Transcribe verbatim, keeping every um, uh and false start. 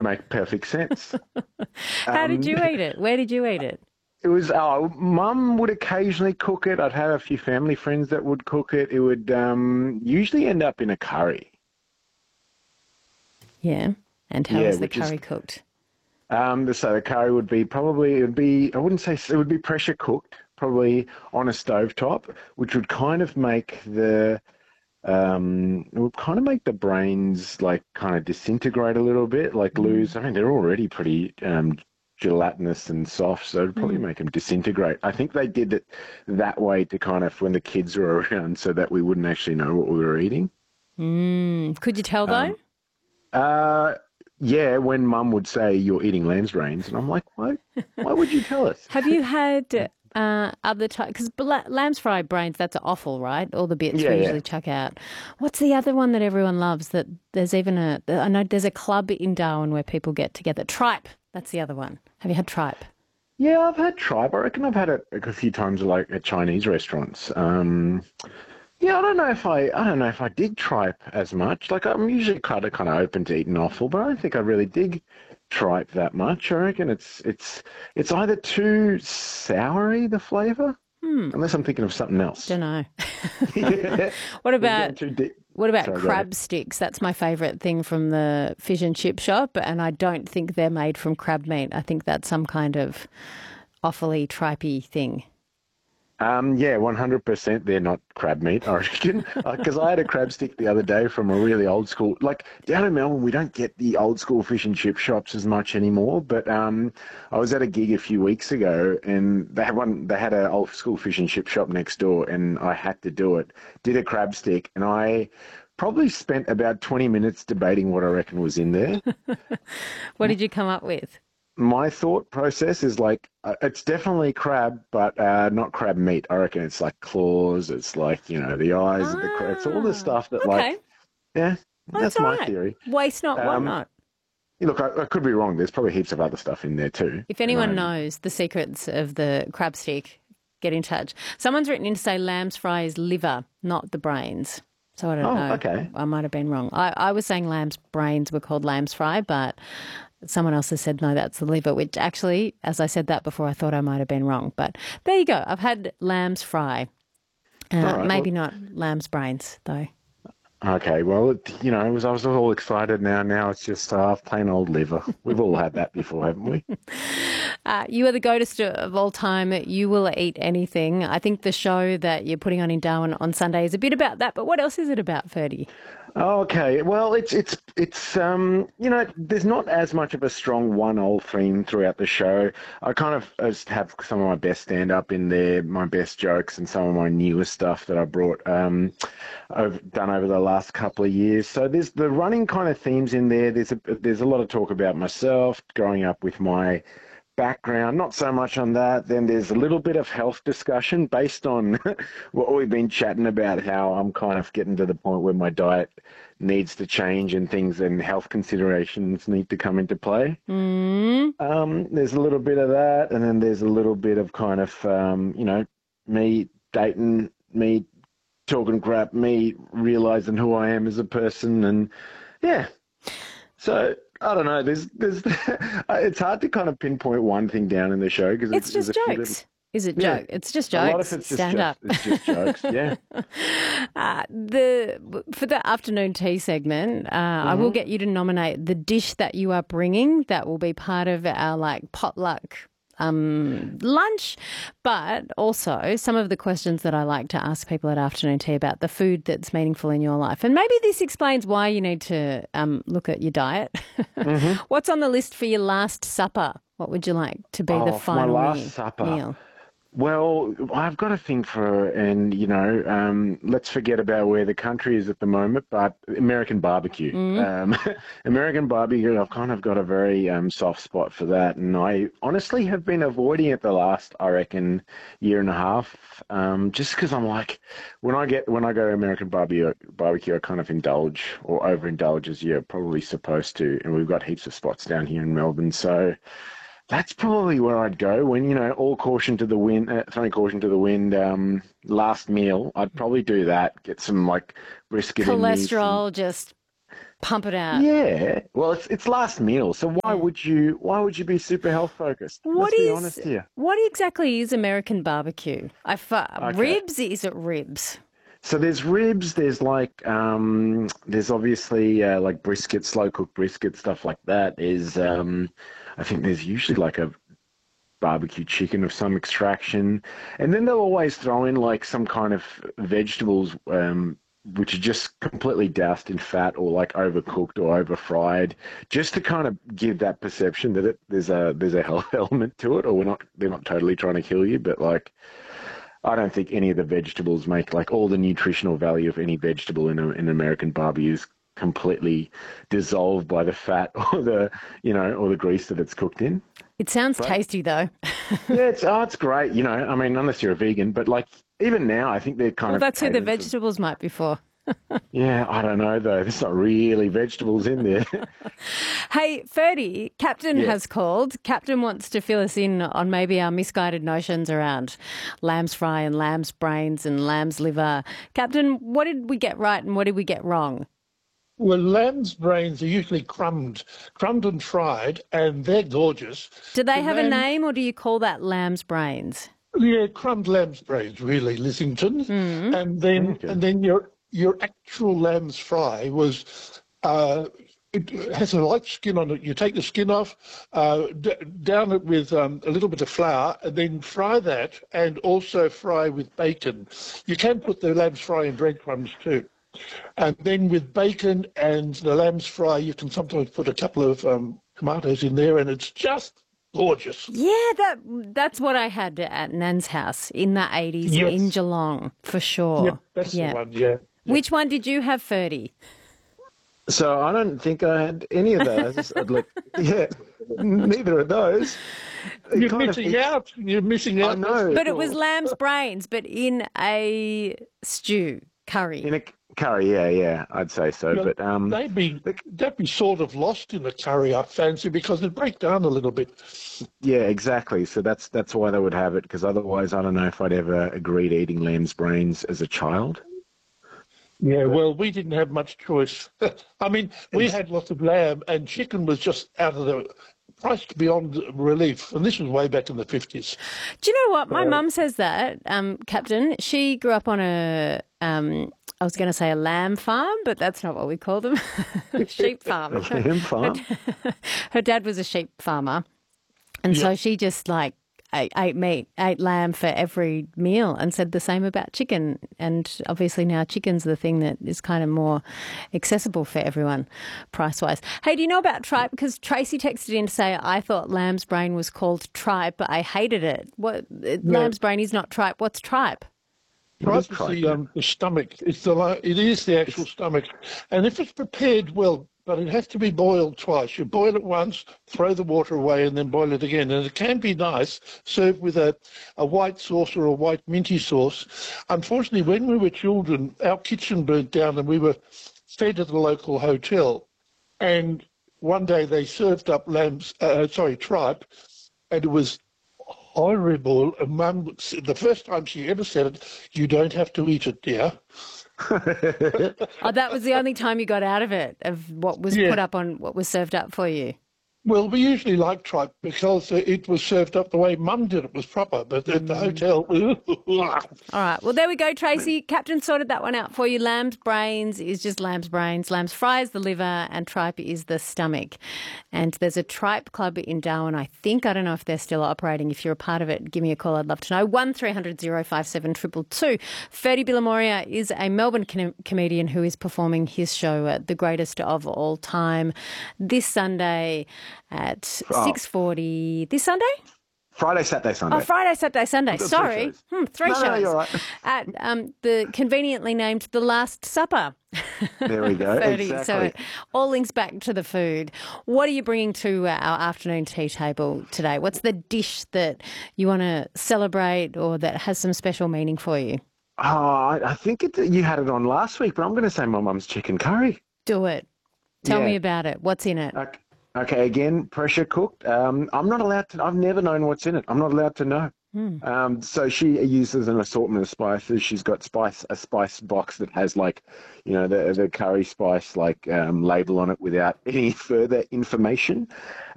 make perfect sense. How did Um, you eat it? Where did you eat it? it was, oh, Mum would occasionally cook it. I'd have a few family friends that would cook it. It would um, usually end up in a curry. Yeah. And how Yeah, was the which is curry cooked? Um, the- so the curry would be probably, it would be, I wouldn't say, it would be pressure cooked, probably on a stovetop, which would kind of make the, um, it would kind of make the brains like kind of disintegrate a little bit, like Mm. lose, I mean, they're already pretty um, gelatinous and soft, so it'd probably Mm. make them disintegrate. I think they did it that way to kind of, when the kids were around, so that we wouldn't actually know what we were eating. Mm. Could you tell though? Um, uh, yeah, when Mum would say you're eating lamb's brains, and I'm like, why? Why would you tell us? Have you had uh, other types? Because lamb's fried brains, that's awful, right? All the bits Yeah, we yeah. usually chuck out. What's the other one that everyone loves? That there's even a, I know there's a club in Darwin where people get together. Tripe, that's the other one. Have you had tripe? Yeah, I've had tripe. I reckon I've had it like a few times, like at Chinese restaurants. Um, yeah, I don't know if I, I don't know if I dig tripe as much. Like I'm usually kind of kind of open to eating offal, but I don't think I really dig tripe that much. I reckon it's it's it's either too soury the flavour, Hmm, unless I'm thinking of something else. don't know. Yeah, What we've about gone too deep. what about Sorry, go ahead. crab sticks? That's my favourite thing from the fish and chip shop, and I don't think they're made from crab meat. I think that's some kind of offally tripey thing. Um, yeah, one hundred percent they're not crab meat, I reckon. Because I had a crab stick the other day from a really old school, like down in Melbourne, we don't get the old school fish and chip shops as much anymore. But um, I was at a gig a few weeks ago, and they had one. They had an old school fish and chip shop next door, and I had to do it. Did a crab stick, and I probably spent about twenty minutes debating what I reckon was in there. What did you come up with? My thought process is like uh, it's definitely crab, but uh, not crab meat. I reckon it's like claws. It's like you know the eyes of the crab. It's all the Ah, stuff that okay. like yeah. Well, that's That's all my right. theory. Waste not, want Um, not. look, I, I could be wrong. There's probably heaps of other stuff in there too. If And anyone I knows the secrets of the crab stick, get in touch. Someone's written in to say lamb's fry is liver, not the brains. So I don't oh, know. okay. I might have been wrong. I, I was saying lamb's brains were called lamb's fry, but someone else has said no, that's the liver, which actually, as I said that before, I thought I might have been wrong. But there you go. I've had lamb's fry. All Uh, right. maybe Well, not lamb's brains, though. okay. Well, it, you know, it was I was all excited. Now, now it's just uh, plain old liver. We've all had that before, haven't we? Uh, you are the go-to of all time. You will eat anything. I think the show that you're putting on in Darwin on Sunday is a bit about that, but what else is it about, Ferdy? Okay, well, it's it's it's um you know there's not as much of a strong one old theme throughout the show. I kind of uh, just have some of my best stand up in there, my best jokes, and some of my newest stuff that I brought um I've done over the last couple of years. So there's the running kind of themes in there. There's a there's a lot of talk about myself growing up with my background, not so much on that. Then there's a little bit of health discussion based on what we've been chatting about, how I'm kind of getting to the point where my diet needs to change and things and health considerations need to come into play. Mm. Um, there's a little bit of that, and then there's a little bit of kind of, um, you know, me dating, me talking crap, me realizing who I am as a person, and yeah. So I don't know. There's, there's, it's hard to kind of pinpoint one thing down in the show because It's there's just a few little. jokes. Is it Yeah, joke? It's just a lot of jokes. it's just Stand jokes. up. It's just jokes. Yeah. Uh, the for the afternoon tea segment, uh, I will hmm get you to nominate the dish that you are bringing. That will be part of our like potluck um, lunch, but also some of the questions that I like to ask people at afternoon tea about the food that's meaningful in your life. And maybe this explains why you need to um, look at your diet. hmm What's on the list for your last supper? What would you like to be the Oh, for my final last meal? supper. meal? Well, I've got a thing for, and you know, um, let's forget about where the country is at the moment, but American barbecue. Mm. Um, American barbecue, I've kind of got a very um, soft spot for that, and I honestly have been avoiding it the last, I reckon, year and a half, um, just because I'm like, when I get when I go to American barbecue, barbecue, I kind of indulge or overindulge as you're probably supposed to, and we've got heaps of spots down here in Melbourne, so. That's probably where I'd go when, you know, all caution to the wind, uh, throwing caution to the wind, um, last meal. I'd probably do that, get some like brisket in me, some, Cholesterol just Pump it out. Yeah. Well, it's it's last meal, so why would you why would you be super health focused? What Let's be is honest here. what exactly is American barbecue? I fa- Okay. Ribs? Is it ribs? So there's ribs, there's like um there's obviously uh, like brisket, slow cooked brisket, stuff like that. Is um I think there's usually like a barbecue chicken of some extraction. And then they'll always throw in like some kind of vegetables um which are just completely doused in fat or like overcooked or over fried, just to kind of give that perception that it, there's a there's a health element to it, or we're not they're not totally trying to kill you, but like I don't think any of the vegetables make like all the nutritional value of any vegetable in a, in American barbecue is completely dissolved by the fat or the you know or the grease that it's cooked in. It sounds But tasty though. yeah, it's oh, it's great. You know, I mean, unless you're a vegan, but like even now, I think they're kind Well, of that's who the catering for- vegetables might be for. Yeah, I don't know though. There's not really vegetables in there. Hey, Ferdy, Captain Yeah. has called. Captain wants to fill us in on maybe our misguided notions around lamb's fry and lamb's brains and lamb's liver. Captain, what did we get right and what did we get wrong? Well, lamb's brains are usually crumbed, crumbed and fried, and they're gorgeous. Do they The have a lamb- name or do you call that lamb's brains? Yeah, crumbed lamb's brains, really, Lissington. Mm-hmm. And then, Okay. and then your your actual lamb's fry was. Uh, it has a light skin on it. You take the skin off, uh, d- down it with um, a little bit of flour, and then fry that, and also fry with bacon. You can put the lamb's fry in breadcrumbs too. And then with bacon and the lamb's fry, you can sometimes put a couple of um, tomatoes in there, and it's just gorgeous. Yeah, that that's what I had at Nan's house in the eighties Yes. in Geelong, for sure. Yeah, that's the one, yeah. Which one did you have, Ferdy? So I don't think I had any of those. I'd look, yeah, neither of those. It You're kind of- missing out. You're missing I out. know. But it was lamb's brains, but in a stew, curry. In a curry, yeah, yeah, I'd say so. Well, But um, They'd be, they'd be sort of lost in the curry, I fancy, because it'd break down a little bit. yeah, exactly. So that's that's why they would have it, because otherwise, I don't know if I'd ever agreed eating lamb's brains as a child. Yeah, well, we didn't have much choice. I mean, we had lots of lamb, and chicken was just out of the priced beyond relief. And this was way back in the fifties. Do you know what? My mum says that, um, Captain. She grew up on a, um, I was going to say a lamb farm, but that's not what we call them. Sheep farm. Lamb farm. Her dad was a sheep farmer. And so she just like ate, ate meat, ate lamb for every meal and said the same about chicken. And obviously now chicken's the thing that is kind of more accessible for everyone price-wise. Hey, do you know about tripe? Because Tracy texted in to say, I thought lamb's brain was called tripe, but I hated it. What? Lamb's brain is not tripe. What's tripe? What is Tripe is tripe? the, um, the stomach. It's the li- it is the actual stomach, and if it's prepared well, but it has to be boiled twice. You boil it once, throw the water away, and then boil it again. And it can be nice served with a, a white sauce or a white minty sauce. Unfortunately, when we were children, our kitchen burnt down, and we were fed at a local hotel. And one day they served up lamb's, uh, sorry, tripe, and it was horrible. And Mum, the first time she ever said it, you don't have to eat it, dear. Oh, that was the only time you got out of it, of what was Yeah. put up on what was served up for you. Well, we usually like tripe because it was served up the way Mum did it was proper, but at the hotel, All right. Well, there we go, Tracy. Captain sorted that one out for you. Lamb's brains is just lamb's brains. Lamb's fry is the liver and tripe is the stomach. And there's a tripe club in Darwin, I think. I don't know if they're still operating. If you're a part of it, give me a call. I'd love to know. one three hundred oh five seven two two two. Ferdy Billamoria is a Melbourne com- comedian who is performing his show at The Greatest of All Time this Sunday at Oh. six forty. This Sunday? Friday, Saturday, Sunday. Oh, Friday, Saturday, Sunday. got three Sorry. shows. Hmm, three No, shows. no, you're right. At um, the conveniently named The Last Supper. There we go. thirty. Exactly. So it all links back to the food. What are you bringing to uh, our afternoon tea table today? What's the dish that you want to celebrate or that has some special meaning for you? Oh, I, I think it, you had it on last week, but I'm going to say my mum's chicken curry. Do it. Tell Yeah. me about it. What's in it? Okay, okay, again, pressure cooked. Um, I'm not allowed to. I've never known what's in it. I'm not allowed to know. Mm. Um, so she uses an assortment of spices. She's got spice a spice box that has like, you know, the the curry spice like um, label on it without any further information.